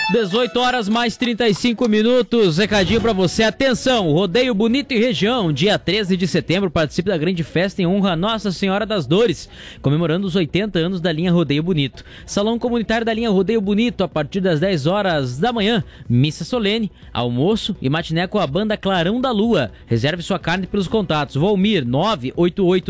18 horas mais 35 minutos, recadinho pra você, atenção, Rodeio Bonito e Região, dia 13 de setembro, participe da grande festa em honra a Nossa Senhora das Dores, comemorando os 80 anos da linha Rodeio Bonito. Salão comunitário da linha Rodeio Bonito, a partir das 10 horas da manhã, missa solene, almoço e matiné com a banda Clarão da Lua. Reserve sua carne pelos contatos, Volmir 988